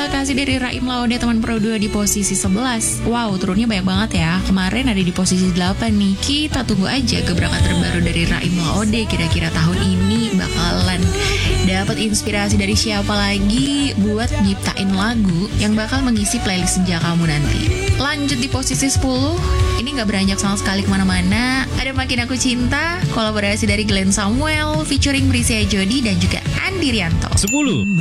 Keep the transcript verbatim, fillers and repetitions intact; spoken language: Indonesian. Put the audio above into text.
Terima kasih dari Raim Laude teman Pro dua di posisi sebelas. Wow, turunnya banyak banget ya. Kemarin ada di posisi delapan nih. Kita tunggu aja gebrakan terbaru dari Raim Laude. Kira-kira tahun ini bakalan dapat inspirasi dari siapa lagi buat nyiptain lagu yang bakal mengisi playlist senja kamu nanti. Lanjut di posisi sepuluh. Ini gak beranjak sama sekali kemana-mana. Ada Makin Aku Cinta, kolaborasi dari Glenn Samuel featuring Brisia Jody dan juga Andi Rianto. sepuluh.